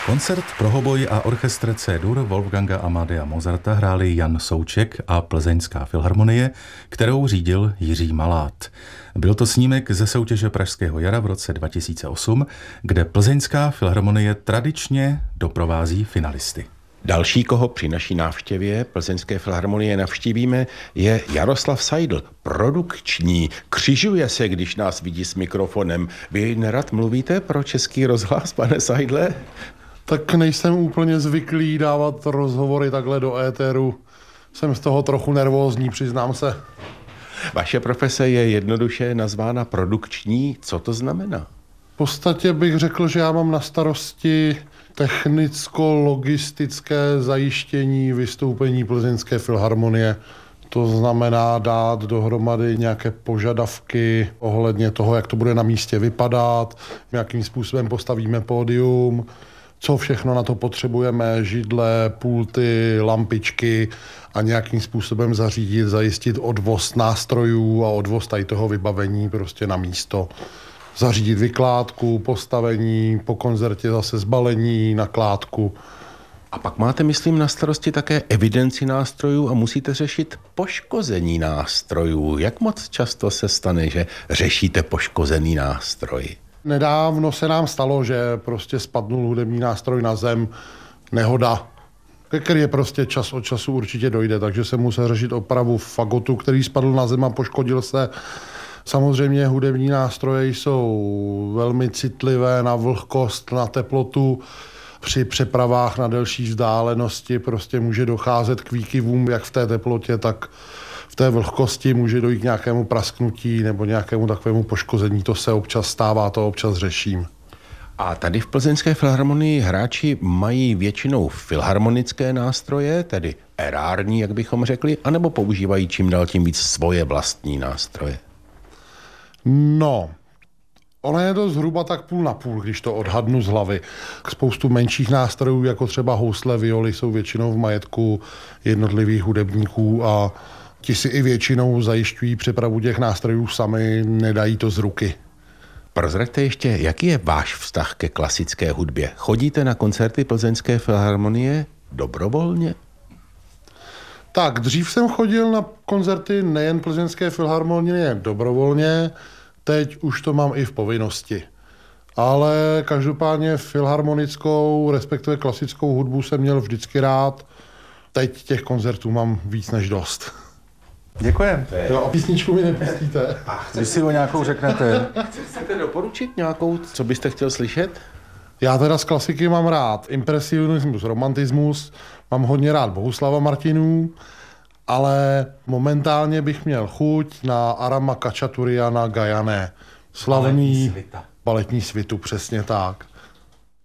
Koncert pro hoboj a orchestr C-dur Wolfganga Amadea Mozarta hráli Jan Souček a Plzeňská filharmonie, kterou řídil Jiří Malát. Byl to snímek ze soutěže Pražského jara v roce 2008, kde Plzeňská filharmonie tradičně doprovází finalisty. Další, koho při naší návštěvě Plzeňské filharmonie navštívíme, je Jaroslav Seidl, produkční. Křižuje se, když nás vidí s mikrofonem. Vy nerad mluvíte pro Český rozhlas, pane Seidle? Tak nejsem úplně zvyklý dávat rozhovory takhle do éteru. Jsem z toho trochu nervózní, přiznám se. Vaše profese je jednoduše nazvána produkční. Co to znamená? V podstatě bych řekl, že já mám na starosti technicko-logistické zajištění vystoupení Plzeňské filharmonie. To znamená dát dohromady nějaké požadavky ohledně toho, jak to bude na místě vypadat, jakým způsobem postavíme pódium, co všechno na to potřebujeme, židle, pulty, lampičky a nějakým způsobem zařídit, zajistit odvoz nástrojů a odvoz tady toho vybavení prostě na místo. Zařídit vykládku, postavení, po koncertě zase zbalení, nakládku. A pak máte, myslím, na starosti také evidenci nástrojů a musíte řešit poškození nástrojů. Jak moc často se stane, že řešíte poškozený nástroj? Nedávno se nám stalo, že prostě spadnul hudební nástroj na zem, nehoda, ke který je prostě čas od času určitě dojde, takže se musel řešit opravu fagotu, který spadl na zem a poškodil se. Samozřejmě hudební nástroje jsou velmi citlivé na vlhkost, na teplotu. Při přepravách na delší vzdálenosti prostě může docházet k výkyvům, jak v té teplotě, tak v té vlhkosti může dojít k nějakému prasknutí nebo nějakému takovému poškození. To se občas stává, to občas řeším. A tady v Plzeňské filharmonii hráči mají většinou filharmonické nástroje, tedy erární, jak bychom řekli, anebo používají čím dál tím víc svoje vlastní nástroje? No, ono je to zhruba tak půl na půl, když to odhadnu z hlavy. Spoustu menších nástrojů, jako třeba housle, violy, jsou většinou v majetku jednotlivých hudebníků a ti si i většinou zajišťují přepravu těch nástrojů sami, nedají to z ruky. Prozraďte ještě, jaký je váš vztah ke klasické hudbě? Chodíte na koncerty Plzeňské filharmonie dobrovolně? Tak, dřív jsem chodil na koncerty nejen Plzeňské filharmonie dobrovolně, teď už to mám i v povinnosti. Ale každopádně filharmonickou, respektive klasickou hudbu jsem měl vždycky rád. Teď těch koncertů mám víc než dost. Děkujem. Jo, a písničku mi nepustíte. Vy si o nějakou řeknete. Chcete doporučit nějakou, co byste chtěl slyšet? Já teda z klasiky mám rád impresionismus, romantismus, mám hodně rád Bohuslava Martinů, ale momentálně bych měl chuť na Arama Kačaturiana Gajané. Slavný baletní svitu, přesně tak.